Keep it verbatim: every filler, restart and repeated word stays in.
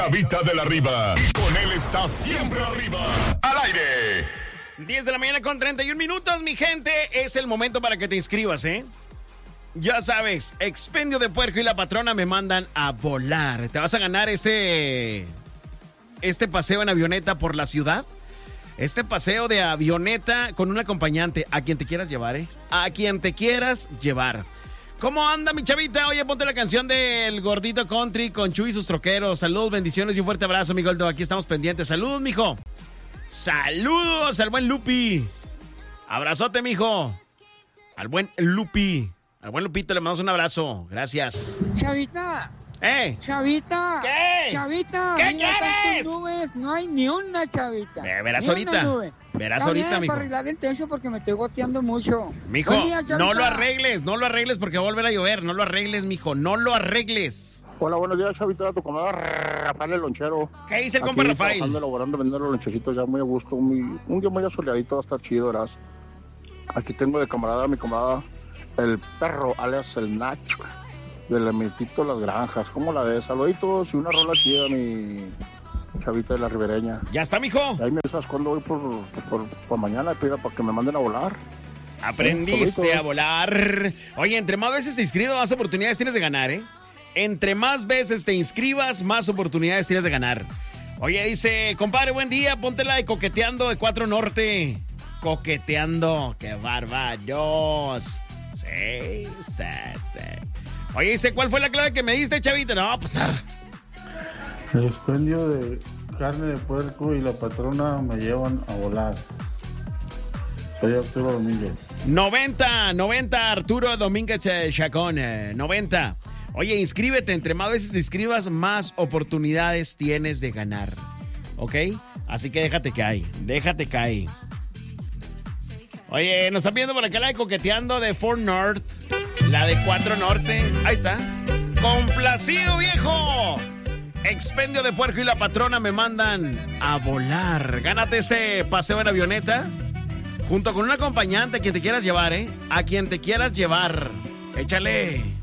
Chavita de la Riva. Y con él está siempre arriba. Al aire. diez de la mañana con treinta y un minutos, mi gente. Es el momento para que te inscribas, ¿eh? Ya sabes, Expendio de Puerco y la patrona me mandan a volar. Te vas a ganar este... Este paseo en avioneta por la ciudad. Este paseo de avioneta con un acompañante. A quien te quieras llevar, ¿eh? A quien te quieras llevar. ¿Cómo anda, mi chavita? Oye, ponte la canción del Gordito Country con Chuy y sus troqueros. Saludos, bendiciones y un fuerte abrazo, mi Goldo. Aquí estamos pendientes. Saludos, mijo. Saludos al buen Lupi. Abrazote, mijo. Al buen Lupi. Al buen Lupito le mandamos un abrazo. Gracias. Chavita. ¡Eh! Chavita. ¿Qué? Chavita. ¿Qué mira quieres? tantas nubes, no hay ni una, chavita. Eh, verás Ni ahorita. una nube. Verás Está ahorita, bien, mijo. para arreglar el techo porque me estoy goteando mucho. Mijo, Buen día, chavita. no lo arregles, no lo arregles porque va a volver a llover. No lo arregles, mijo, no lo arregles. Hola, buenos días, Chavita, tu comadre Rafael el Lonchero. ¿Qué dice el Aquí compa Rafael? trabajando, elaborando, vendiendo los lonchecitos ya muy a gusto. Muy, un día muy asoleadito, va a estar chido, verás. Aquí tengo de camarada a mi camarada, el perro, alias el Nacho, del Emitito Las Granjas. ¿Cómo la ves? Saluditos y una rola chida, mi Chavita de la Ribereña. Ya está, mijo. Ahí me avisas cuando voy por, por, por mañana, pida para que me manden a volar. Aprendiste Saluditos. a volar. Oye, entre más veces te inscribas, más oportunidades tienes de ganar, ¿eh? Entre más veces te inscribas, más oportunidades tienes de ganar. Oye, dice, compadre, buen día, ponte la de Coqueteando de cuatro Norte. Coqueteando, qué bárbaros. Sí, sí, sí. Oye, dice, ¿cuál fue la clave que me diste, chavita? No, pues... Ah. El expendio de carne de puerco y la patrona me llevan a volar. Soy Arturo Domínguez. noventa, noventa, Arturo Domínguez eh, Chacón, eh, noventa. Oye, inscríbete, entre más veces te inscribas, más oportunidades tienes de ganar. ¿Ok? Así que déjate caer, déjate caer. Oye, nos están viendo por acá la de Coqueteando de cuatro North. La de cuatro Norte. Ahí está. ¡Complacido, viejo! Expendio de Puerco y la patrona me mandan a volar. Gánate este paseo en avioneta junto con un acompañante a quien te quieras llevar, ¿eh? A quien te quieras llevar. Échale.